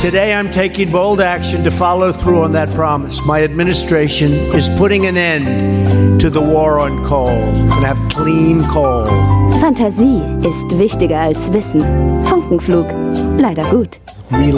Today I'm taking bold action to follow through on that promise. My administration is putting an end to the war on coal and have clean coal. Fantasie ist wichtiger als Wissen. Funkenflug. Leider gut.